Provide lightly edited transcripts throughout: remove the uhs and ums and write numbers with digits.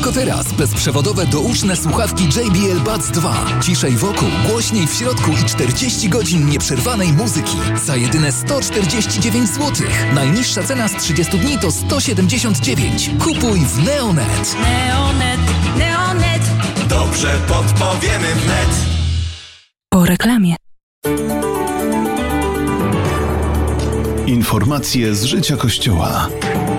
Tylko teraz bezprzewodowe douszne słuchawki JBL Buds 2. Ciszej wokół, głośniej w środku i 40 godzin nieprzerwanej muzyki. Za jedyne 149 zł. Najniższa cena z 30 dni to 179. Kupuj w Neonet. Neonet. Dobrze podpowiemy wnet. Po reklamie. Informacje z życia Kościoła.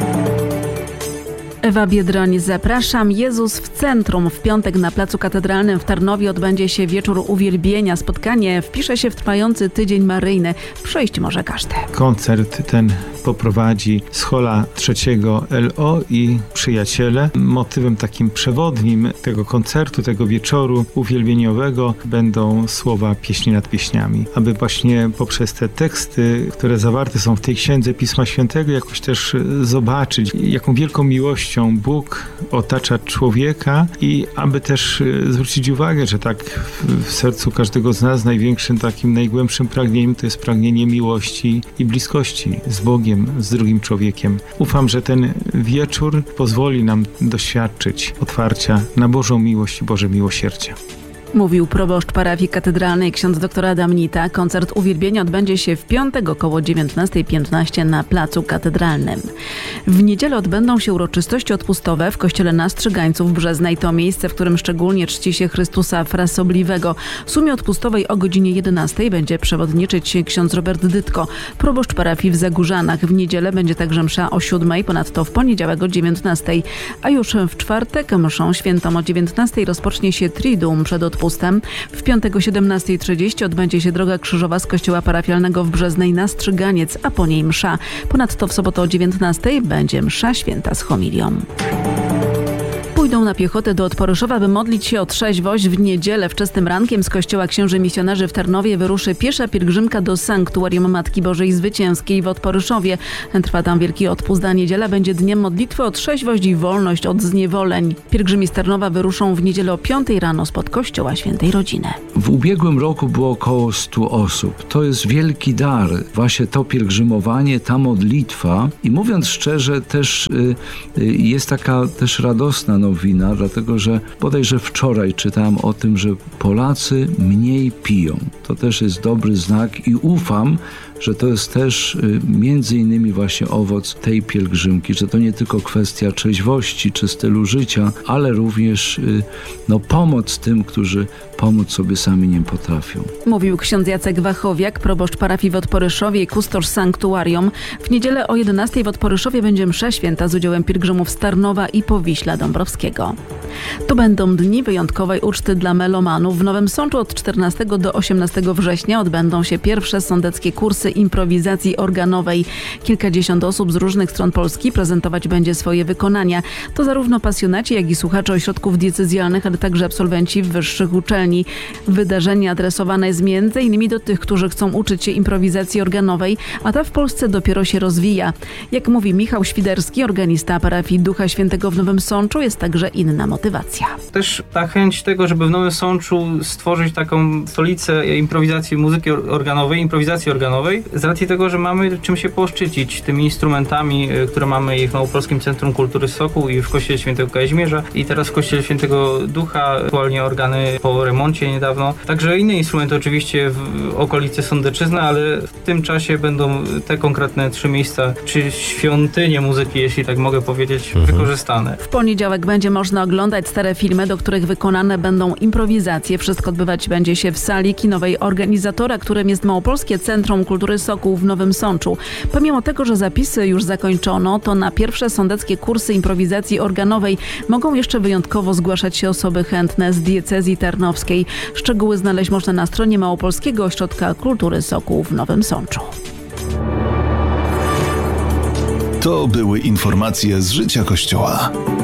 Ewa Biedroń, zapraszam. Jezus w centrum. W piątek na Placu Katedralnym w Tarnowie odbędzie się wieczór uwielbienia. Spotkanie wpisze się w trwający tydzień maryjny. Przyjść może każdy. Koncert ten poprowadzi Schola III LO i przyjaciele. Motywem takim przewodnim tego koncertu, tego wieczoru uwielbieniowego będą słowa pieśni nad pieśniami. Aby właśnie poprzez te teksty, które zawarte są w tej księdze Pisma Świętego, jakoś też zobaczyć, jaką wielką miłością Bóg otacza człowieka i aby też zwrócić uwagę, że tak w sercu każdego z nas największym takim, najgłębszym pragnieniem to jest pragnienie miłości i bliskości z Bogiem, z drugim człowiekiem. Ufam, że ten wieczór pozwoli nam doświadczyć otwarcia na Bożą miłość i Boże miłosierdzie. Mówił proboszcz parafii katedralnej ksiądz dr Adam Nita. Koncert uwielbienia odbędzie się w piątek około 19:15 na Placu Katedralnym. W niedzielę odbędą się uroczystości odpustowe w kościele Nastrzygańców Brzeznej. To miejsce, w którym szczególnie czci się Chrystusa Frasobliwego. W sumie odpustowej o godzinie 11 będzie przewodniczyć ksiądz Robert Dytko, proboszcz parafii w Zagórzanach. W niedzielę będzie także msza o 7, ponadto w poniedziałek o 19. A już w czwartek mszą świętą o 19 rozpocznie się Triduum przed odpustem. W piątek o 17:30 odbędzie się droga krzyżowa z kościoła parafialnego w Brzeznej na Strzyganiec, a po niej msza. Ponadto w sobotę o 19:00 będzie msza święta z homilią. Pójdą na piechotę do Odporyszowa, by modlić się o trzeźwość. W niedzielę wczesnym rankiem z kościoła księży misjonarzy w Tarnowie wyruszy piesza pielgrzymka do sanktuarium Matki Bożej Zwycięskiej w Odporyszowie. Trwa tam wielki odpust, a niedziela będzie dniem modlitwy o trzeźwość i wolność od zniewoleń. Pielgrzymi z Tarnowa wyruszą w niedzielę o 5 rano spod kościoła Świętej Rodziny. W ubiegłym roku było około 100 osób. To jest wielki dar, właśnie to pielgrzymowanie, ta modlitwa. I mówiąc szczerze, też jest taka też radosna nowina, dlatego że bodajże wczoraj czytałem o tym, że Polacy mniej piją. To też jest dobry znak i ufam, że to jest też między innymi właśnie owoc tej pielgrzymki, że to nie tylko kwestia trzeźwości czy stylu życia, ale również pomoc tym, którzy pomóc sobie sami nie potrafią. Mówił ksiądz Jacek Wachowiak, proboszcz parafii w Odporyszowie i kustosz sanktuarium. W niedzielę o 11 w Odporyszowie będzie msza święta z udziałem pielgrzymów z Tarnowa i Powiśla Dąbrowskiego. To będą dni wyjątkowej uczty dla melomanów. W Nowym Sączu od 14 do 18 września odbędą się pierwsze sądeckie kursy improwizacji organowej. Kilkadziesiąt osób z różnych stron Polski prezentować będzie swoje wykonania. To zarówno pasjonaci, jak i słuchacze ośrodków diecezjalnych, ale także absolwenci wyższych uczelni. Wydarzenie adresowane jest m.in. do tych, którzy chcą uczyć się improwizacji organowej, a ta w Polsce dopiero się rozwija. Jak mówi Michał Świderski, organista parafii Ducha Świętego w Nowym Sączu, jest także inna motywacja. Też ta chęć tego, żeby w Nowym Sączu stworzyć taką stolicę improwizacji muzyki organowej, improwizacji organowej, z racji tego, że mamy czym się poszczycić tymi instrumentami, które mamy i w Małopolskim Centrum Kultury Sokół i w Kościele Świętego Kazimierza i teraz w Kościele Świętego Ducha, aktualnie organy po remoncie niedawno. Także inne instrumenty oczywiście w okolicy Sądeczyzny, ale w tym czasie będą te konkretne 3 miejsca, czy świątynie muzyki, jeśli tak mogę powiedzieć, wykorzystane. W poniedziałek będzie można oglądać stare filmy, do których wykonane będą improwizacje. Wszystko odbywać będzie się w sali kinowej organizatora, którym jest Małopolskie Centrum Kultury Sokół w Nowym Sączu. Pomimo tego, że zapisy już zakończono, to na pierwsze sądeckie kursy improwizacji organowej mogą jeszcze wyjątkowo zgłaszać się osoby chętne z diecezji tarnowskiej. Szczegóły znaleźć można na stronie Małopolskiego Ośrodka Kultury Sokół w Nowym Sączu. To były informacje z życia Kościoła.